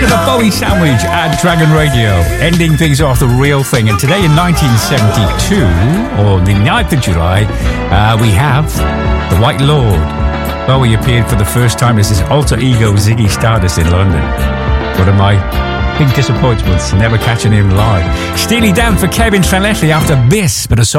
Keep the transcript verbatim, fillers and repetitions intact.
The Bowie Sandwich at Dragon Radio, ending things off the real thing. And today in nineteen seventy-two, or the ninth of July, uh, we have The White Lord. Bowie appeared for the first time as his alter ego Ziggy Stardust in London. One of my big disappointments, never catching him live. Steely Dan for Kevin Trelletti after this, but a song